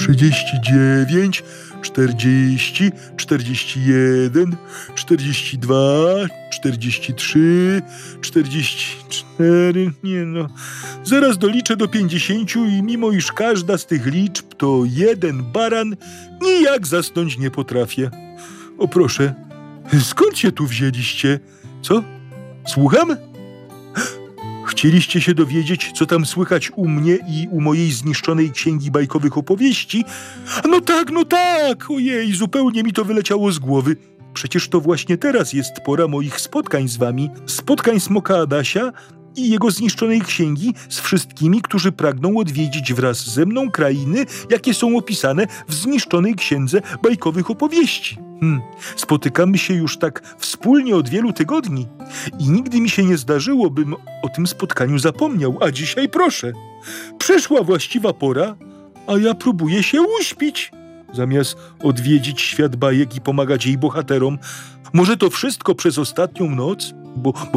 39, 40, 41, 42, 43, 44, nie no. Zaraz doliczę do 50 i mimo iż każda z tych liczb to jeden baran, nijak zasnąć nie potrafię. O proszę, skąd się tu wzięliście? Co? Słucham? Chcieliście się dowiedzieć, co tam słychać u mnie i u mojej zniszczonej księgi bajkowych opowieści? No tak, ojej, zupełnie mi to wyleciało z głowy. Przecież to właśnie teraz jest pora moich spotkań z wami, spotkań Smoka Adasia i jego zniszczonej księgi z wszystkimi, którzy pragną odwiedzić wraz ze mną krainy, jakie są opisane w zniszczonej księdze bajkowych opowieści. Spotykamy się już tak wspólnie od wielu tygodni i nigdy mi się nie zdarzyło, bym o tym spotkaniu zapomniał, a dzisiaj proszę. Przyszła właściwa pora, a ja próbuję się uśpić, zamiast odwiedzić świat bajek i pomagać jej bohaterom. Może to wszystko przez ostatnią noc, bo